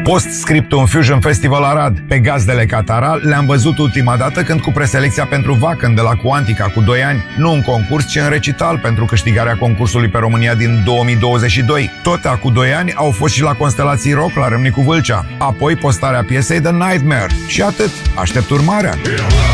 Post-scriptul Fusion Festival Arad. Pe gazdele Catara le-am văzut ultima dată când cu preselecția pentru Vacan de la Cuantica cu 2 ani, nu în concurs, ci în recital pentru câștigarea concursului pe România din 2022. Tot cu 2 ani au fost și la Constelații Rock la Râmnicu Vâlcea. Apoi postarea piesei The Nightmare. Și atât. Aștept urmarea.